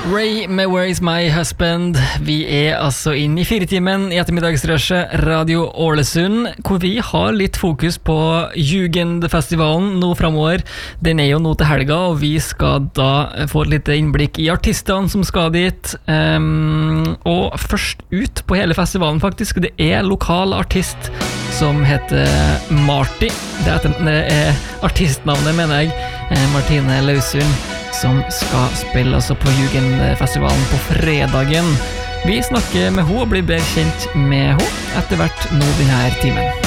Ray med Where is my husband? Vi altså inn I 4-timen I ettermiddagsrøsjet Radio Ålesund, hvor vi har litt fokus på Jugendfestivalen nå fremover. Den jo nå til helga, og vi skal da få et lite innblikk I artistene som skal dit. Og først ut på hele festivalen faktisk, det lokal artist som heter Marty. Det artistnavnet, mener jeg. Martine Lausund, som skal spille altså på Jugendfestivalen på fredagen. Vi snakker med henne og blir bedre kjent med henne etter hvert nå denne timen.